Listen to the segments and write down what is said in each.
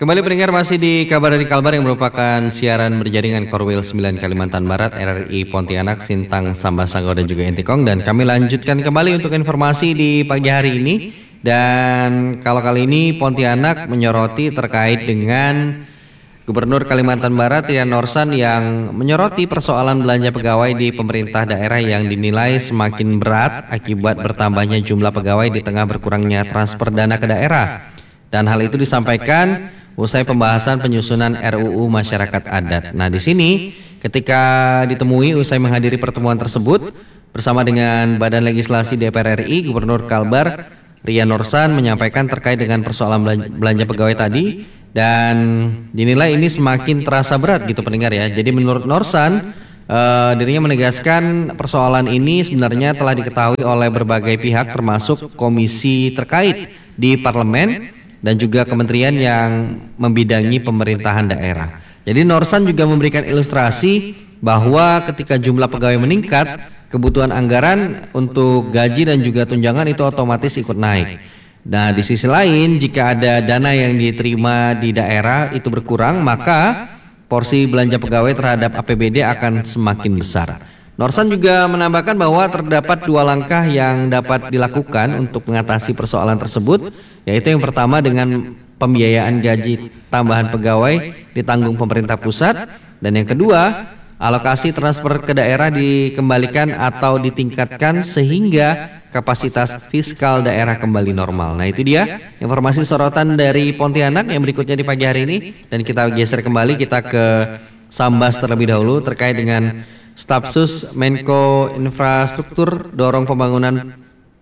Kembali pendengar masih di Kabar dari Kalbar yang merupakan siaran berjaringan Korwil 9 Kalimantan Barat, RRI Pontianak, Sintang, Sambasanggo dan juga Intikong. Dan kami lanjutkan kembali untuk informasi di pagi hari ini. Dan kalau kali ini Pontianak menyoroti terkait dengan Gubernur Kalimantan Barat Rian Norsan yang menyoroti persoalan belanja pegawai di pemerintah daerah yang dinilai semakin berat akibat bertambahnya jumlah pegawai di tengah berkurangnya transfer dana ke daerah. Dan hal itu disampaikan usai pembahasan penyusunan RUU Masyarakat Adat. Nah, di sini ketika ditemui usai menghadiri pertemuan tersebut bersama dengan Badan Legislasi DPR RI, Gubernur Kalbar Rian Norsan menyampaikan terkait dengan persoalan belanja pegawai tadi dan dinilai ini semakin terasa berat gitu pendengar ya. Jadi menurut Norsan dirinya menegaskan persoalan ini sebenarnya telah diketahui oleh berbagai pihak termasuk komisi terkait di parlemen dan juga kementerian yang membidangi pemerintahan daerah. Jadi Norsan juga memberikan ilustrasi bahwa ketika jumlah pegawai meningkat, kebutuhan anggaran untuk gaji dan juga tunjangan itu otomatis ikut naik. Nah, di sisi lain jika ada dana yang diterima di daerah itu berkurang, maka porsi belanja pegawai terhadap APBD akan semakin besar. Norsan juga menambahkan bahwa terdapat dua langkah yang dapat dilakukan untuk mengatasi persoalan tersebut, yaitu yang pertama dengan pembiayaan gaji tambahan pegawai ditanggung pemerintah pusat, dan yang kedua alokasi transfer ke daerah dikembalikan atau ditingkatkan sehingga kapasitas fiskal daerah kembali normal. Nah, itu dia informasi sorotan dari Pontianak yang berikutnya di pagi hari ini, dan kita geser kembali kita ke Sambas terlebih dahulu terkait dengan Stafsus Menko Infrastruktur dorong pembangunan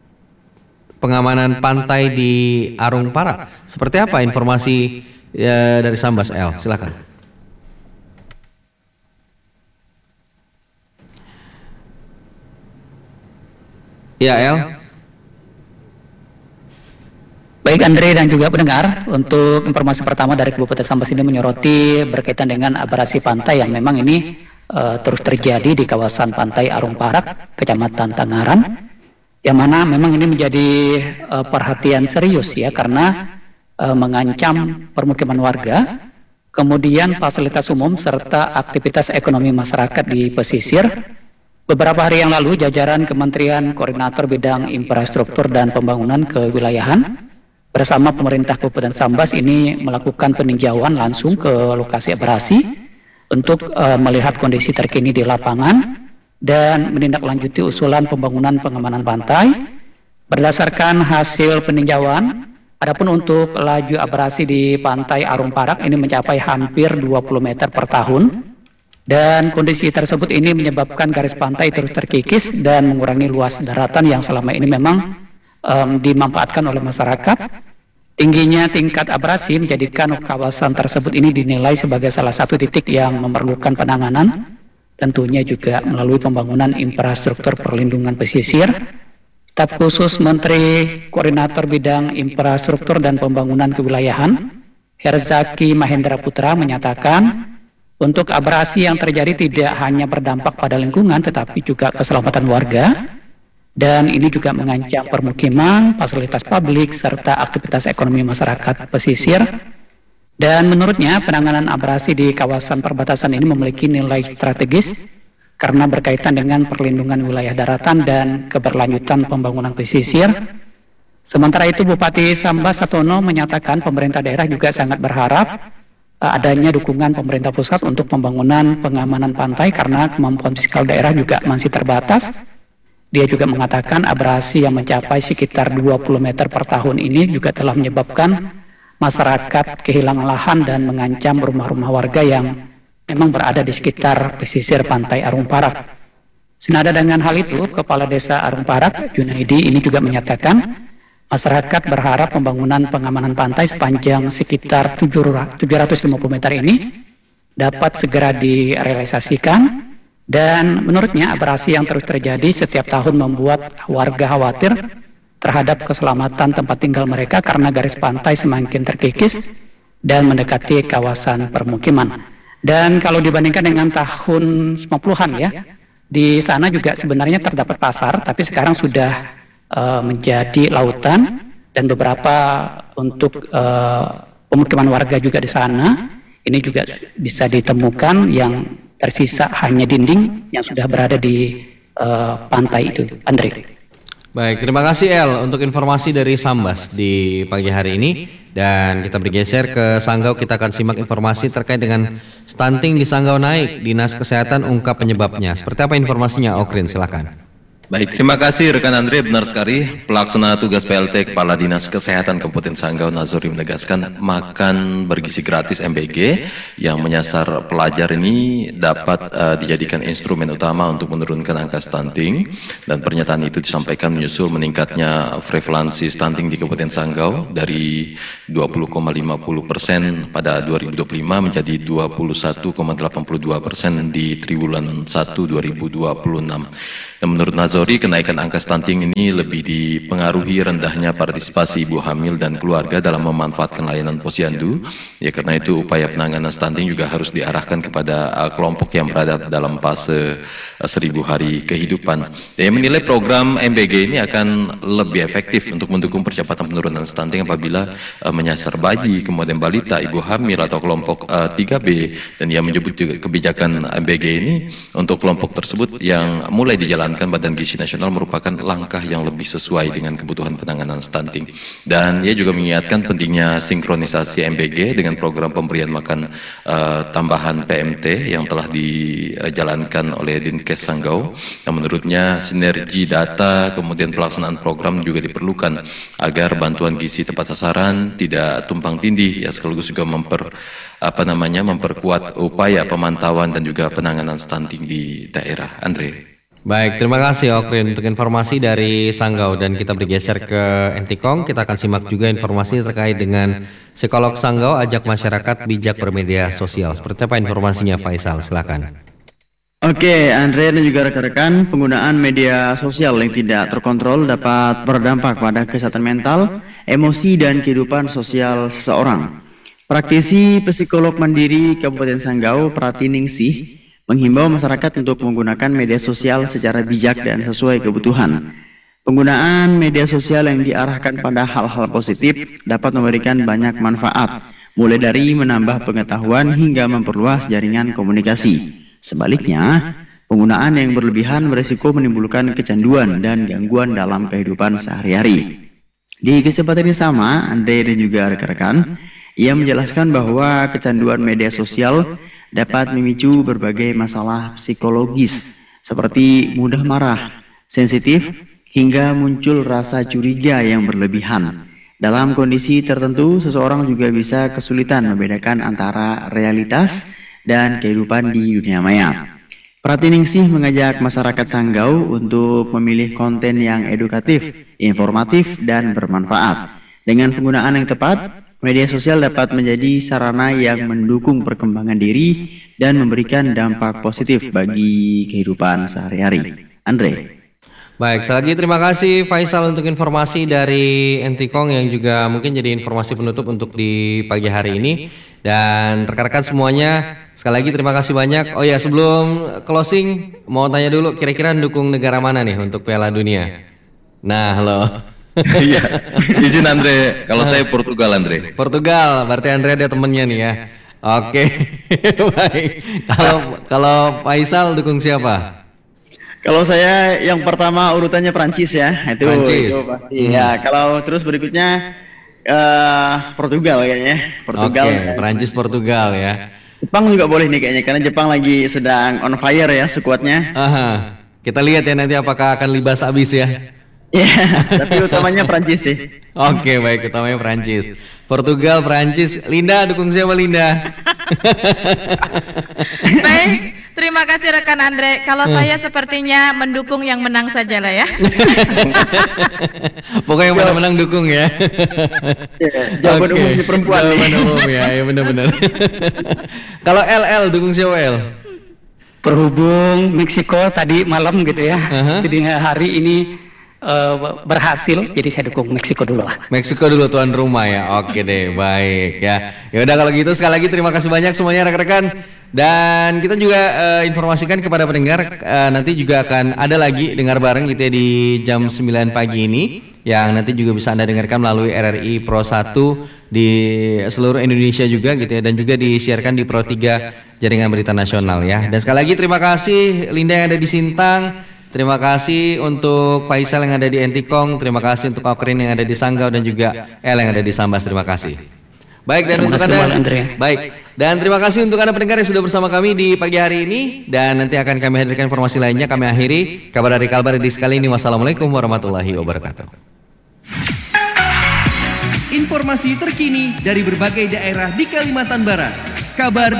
pengamanan pantai di Arung Parak. Seperti apa informasi dari Sambas, El? Silakan. Ya, El. Baik Andre dan juga pendengar, untuk informasi pertama dari Kabupaten Sambas ini menyoroti berkaitan dengan abrasi pantai yang memang ini terus terjadi di kawasan pantai Arung Parak, Kecamatan Tangaran, yang mana memang ini menjadi perhatian serius ya, karena mengancam permukiman warga, kemudian fasilitas umum serta aktivitas ekonomi masyarakat di pesisir. Beberapa hari yang lalu jajaran Kementerian Koordinator Bidang Infrastruktur dan Pembangunan Kewilayahan bersama pemerintah Kabupaten Sambas ini melakukan peninjauan langsung ke lokasi abrasi untuk melihat kondisi terkini di lapangan dan menindaklanjuti usulan pembangunan pengamanan pantai. Berdasarkan hasil peninjauan, adapun untuk laju abrasi di pantai Arung Parak ini mencapai hampir 20 meter per tahun, dan kondisi tersebut ini menyebabkan garis pantai terus terkikis dan mengurangi luas daratan yang selama ini memang dimanfaatkan oleh masyarakat. Tingginya tingkat abrasi menjadikan kawasan tersebut ini dinilai sebagai salah satu titik yang memerlukan penanganan, tentunya juga melalui pembangunan infrastruktur perlindungan pesisir. Staf khusus Menteri Koordinator Bidang Infrastruktur dan Pembangunan Kewilayahan, Herzaki Mahendra Putra, menyatakan untuk abrasi yang terjadi tidak hanya berdampak pada lingkungan tetapi juga keselamatan warga, dan ini juga mengancam permukiman, fasilitas publik, serta aktivitas ekonomi masyarakat pesisir. Dan menurutnya penanganan abrasi di kawasan perbatasan ini memiliki nilai strategis karena berkaitan dengan perlindungan wilayah daratan dan keberlanjutan pembangunan pesisir. Sementara itu Bupati Sambas Satono menyatakan pemerintah daerah juga sangat berharap adanya dukungan pemerintah pusat untuk pembangunan pengamanan pantai karena kemampuan fiskal daerah juga masih terbatas. Dia juga mengatakan abrasi yang mencapai sekitar 20 meter per tahun ini juga telah menyebabkan masyarakat kehilangan lahan dan mengancam rumah-rumah warga yang memang berada di sekitar pesisir pantai Arung Parak. Senada dengan hal itu, Kepala Desa Arung Parak, Junaidi, ini juga menyatakan masyarakat berharap pembangunan pengamanan pantai sepanjang sekitar 750 meter ini dapat segera direalisasikan. Dan menurutnya abrasi yang terus terjadi setiap tahun membuat warga khawatir terhadap keselamatan tempat tinggal mereka karena garis pantai semakin terkikis dan mendekati kawasan permukiman. Dan kalau dibandingkan dengan tahun 90-an ya, di sana juga sebenarnya terdapat pasar, tapi sekarang sudah menjadi lautan, dan beberapa untuk pemukiman warga juga di sana. Ini juga bisa ditemukan yang tersisa hanya dinding yang sudah berada di pantai itu, Andre. Baik, terima kasih El untuk informasi dari Sambas di pagi hari ini. Dan kita bergeser ke Sanggau, kita akan simak informasi terkait dengan stunting di Sanggau naik. Dinas Kesehatan ungkap penyebabnya. Seperti apa informasinya, Okrin? Silakan. Baik, terima kasih rekan Andre. Benar sekali, pelaksana tugas PLT Kepala Dinas Kesehatan Kabupaten Sanggau Nazori menegaskan makan bergizi gratis MBG yang menyasar pelajar ini dapat dijadikan instrumen utama untuk menurunkan angka stunting, dan pernyataan itu disampaikan menyusul meningkatnya prevalensi stunting di Kabupaten Sanggau dari 20,50% pada 2025 menjadi 21,82% di triwulan 1 2026. Dan menurut Nazori, kenaikan angka stunting ini lebih dipengaruhi rendahnya partisipasi ibu hamil dan keluarga dalam memanfaatkan layanan posyandu. Ya, karena itu upaya penanganan stunting juga harus diarahkan kepada kelompok yang berada dalam fase 1000 hari kehidupan. Dia menilai program MBG ini akan lebih efektif untuk mendukung percepatan penurunan stunting apabila menyasar bayi, kemudian balita, ibu hamil atau kelompok 3B. Dan ia menyebut juga kebijakan MBG ini untuk kelompok tersebut yang mulai dijalankan Badan Gizi Nasional merupakan langkah yang lebih sesuai dengan kebutuhan penanganan stunting. Dan ia juga mengingatkan pentingnya sinkronisasi MBG dengan program pemberian makan tambahan PMT yang telah dijalankan oleh Dinkes Sanggau. Dan menurutnya sinergi data kemudian pelaksanaan program juga diperlukan agar bantuan gizi tepat sasaran tidak tumpang tindih, ya, sekaligus juga memperkuat upaya pemantauan dan juga penanganan stunting di daerah. Andre. Baik, terima kasih Okrin untuk informasi dari Sanggau, dan kita bergeser ke Entikong. Kita akan simak juga informasi terkait dengan psikolog Sanggau ajak masyarakat bijak bermedia sosial. Seperti apa informasinya, Faisal? Silakan. Oke, Andre dan juga rekan-rekan, penggunaan media sosial yang tidak terkontrol dapat berdampak pada kesehatan mental, emosi, dan kehidupan sosial seseorang. Praktisi psikolog mandiri Kabupaten Sanggau, Pratiningsih, menghimbau masyarakat untuk menggunakan media sosial secara bijak dan sesuai kebutuhan. Penggunaan media sosial yang diarahkan pada hal-hal positif dapat memberikan banyak manfaat, mulai dari menambah pengetahuan hingga memperluas jaringan komunikasi. Sebaliknya, penggunaan yang berlebihan berisiko menimbulkan kecanduan dan gangguan dalam kehidupan sehari-hari. Di kesempatan yang sama, Andre dan juga rekan-rekan, ia menjelaskan bahwa kecanduan media sosial dapat memicu berbagai masalah psikologis seperti mudah marah, sensitif, hingga muncul rasa curiga yang berlebihan. Dalam kondisi tertentu, seseorang juga bisa kesulitan membedakan antara realitas dan kehidupan di dunia maya. Pratiningsih mengajak masyarakat Sanggau untuk memilih konten yang edukatif, informatif, dan bermanfaat. Dengan penggunaan yang tepat, media sosial dapat menjadi sarana yang mendukung perkembangan diri dan memberikan dampak positif bagi kehidupan sehari-hari. Andre. Baik, sekali lagi terima kasih Faisal untuk informasi dari Entikong yang juga mungkin jadi informasi penutup untuk di pagi hari ini. Dan rekan-rekan semuanya, sekali lagi terima kasih banyak. Oh ya, sebelum closing mau tanya dulu, kira-kira dukung negara mana nih untuk Piala Dunia? Nah, halo. Iya, izin Andre, kalau saya Portugal, Andre. Portugal, berarti Andre ada temennya nih ya. Oke, baik. Kalau Faisal dukung siapa? Kalau saya yang pertama urutannya Prancis ya, itu Prancis. Itu pasti. Ya, kalau terus berikutnya Portugal kayaknya. Portugal. Oke, Prancis Portugal ya. Jepang juga boleh nih kayaknya, karena Jepang lagi sedang on fire ya skuadnya. Aha. Kita lihat ya nanti apakah akan libas habis ya. Ya, tapi utamanya Prancis sih. Oke, baik, utamanya Prancis. Portugal, Prancis. Linda dukung siapa, Linda? Baik, terima kasih rekan Andre. Kalau saya sepertinya mendukung yang menang saja lah ya. Pokoknya yang mana menang dukung ya. Jawaban umumnya perempuan nih. Jawaban umum ya, ya benar-benar. Kalau LL dukung siapa, L? Berhubung Meksiko tadi malam gitu ya, jadi hari ini berhasil, jadi saya dukung Meksiko dulu lah. Meksiko dulu tuan rumah ya. Oke deh, baik ya. Ya udah kalau gitu sekali lagi terima kasih banyak semuanya rekan-rekan. Dan kita juga informasikan kepada pendengar nanti juga akan ada lagi dengar bareng gitu ya di jam 9 pagi ini yang nanti juga bisa Anda dengarkan melalui RRI Pro 1 di seluruh Indonesia juga gitu ya, dan juga disiarkan di Pro 3 Jaringan Berita Nasional ya. Dan sekali lagi terima kasih Linda yang ada di Sintang, terima kasih untuk Faisal yang ada di Entikong, terima kasih untuk Okrin yang ada di Sanggau, dan juga El yang ada di Sambas. Terima kasih. Baik, dan untuk Anda, baik, dan terima kasih untuk Anda pendengar yang sudah bersama kami di pagi hari ini, dan nanti akan kami hadirkan informasi lainnya. Kami akhiri kabar dari Kalbar di sekali ini. Wassalamualaikum warahmatullahi wabarakatuh. Informasi terkini dari berbagai daerah di Kalimantan Barat. Kabar